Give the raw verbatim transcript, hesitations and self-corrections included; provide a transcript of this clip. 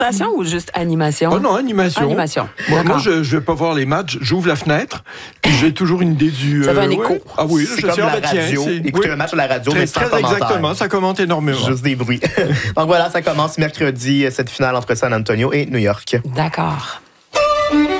Présentation ou juste animation? Oh non, animation. Animation. Moi, moi je ne vais pas voir les matchs. J'ouvre la fenêtre, puis j'ai toujours une idée du... Ça fait un euh, écho. Ouais. Ah oui, C'est je comme sais, la ah, ben, tiens, radio. c'est- Écouter oui. un match à la radio, Très, mais sans très commentaire. exactement, ça commente énormément. Juste des bruits. Donc voilà, ça commence mercredi, cette finale entre San Antonio et New York. D'accord.